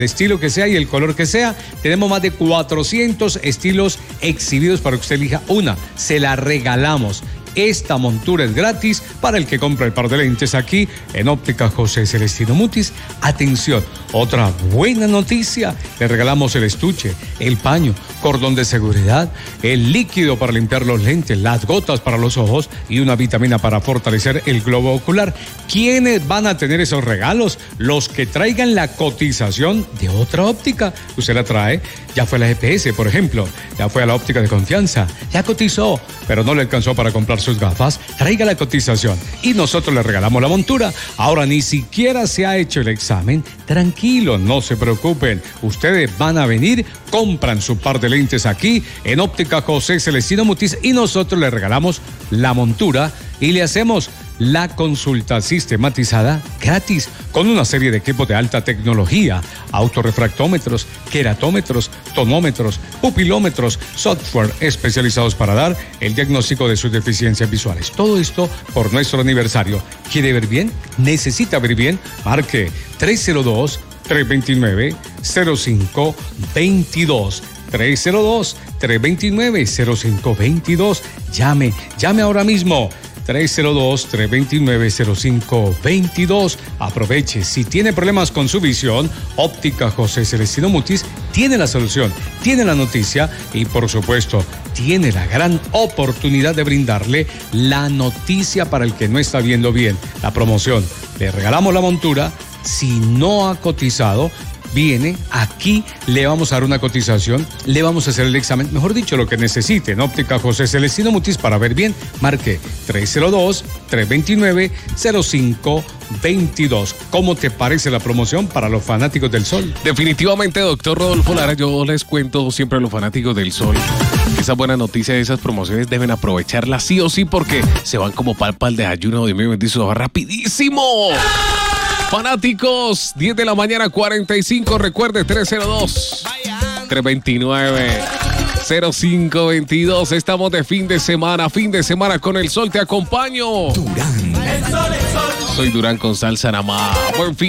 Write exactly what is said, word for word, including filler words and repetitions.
estilo que sea y el color que sea. Tenemos más de cuatrocientos estilos exhibidos para que usted elija una. Se la regalamos. Esta montura es gratis para el que compra el par de lentes aquí en Óptica José Celestino Mutis. Atención, otra buena noticia. Le regalamos el estuche, el paño, cordón de seguridad, el líquido para limpiar los lentes, las gotas para los ojos y una vitamina para fortalecer el globo ocular. ¿Quiénes van a tener esos regalos? Los que traigan la cotización de otra óptica. Usted la trae, ya fue a la G P S, por ejemplo, ya fue a la óptica de confianza, ya cotizó, pero no le alcanzó para comprar sus gafas. Traiga la cotización y nosotros le regalamos la montura. Ahora ni siquiera se ha hecho el examen. Tranquilo, no se preocupen. Ustedes van a venir, compran su par de lentes aquí en Óptica José Celestino Mutis y nosotros le regalamos la montura y le hacemos la consulta sistematizada gratis con una serie de equipos de alta tecnología, autorrefractómetros, queratómetros, tonómetros, pupilómetros, software especializados para dar el diagnóstico de sus deficiencias visuales. Todo esto por nuestro aniversario. ¿Quiere ver bien? ¿Necesita ver bien? Marque tres cero dos, tres dos nueve, cero cinco dos dos. tres cero dos, tres dos nueve, cero cinco dos dos. Llame, llame ahora mismo. tres cero dos, tres dos nueve, cero cinco dos dos. Aproveche. Si tiene problemas con su visión, Óptica José Celestino Mutis tiene la solución, tiene la noticia y, por supuesto, tiene la gran oportunidad de brindarle la noticia para el que no está viendo bien. La promoción. Le regalamos la montura. Si no ha cotizado, viene aquí, le vamos a dar una cotización, le vamos a hacer el examen, mejor dicho, lo que necesite en Óptica José Celestino Mutis para ver bien. Marque tres cero dos, tres dos nueve, cero cinco dos dos. ¿Cómo te parece la promoción para los fanáticos del sol? Definitivamente, doctor Rodolfo Lara, yo les cuento siempre a los fanáticos del sol. Esa buena noticia de esas promociones deben aprovecharlas sí o sí porque se van como palpas de ayuno de mi bendición va rapidísimo. Fanáticos, diez de la mañana, cuarenta y cinco. Recuerde, tres cero dos, tres dos nueve, cero cinco dos dos. Estamos de fin de semana, fin de semana con el sol. Te acompaño. Durán. El sol, el sol. Soy Durán con salsa nada más. Buen fin.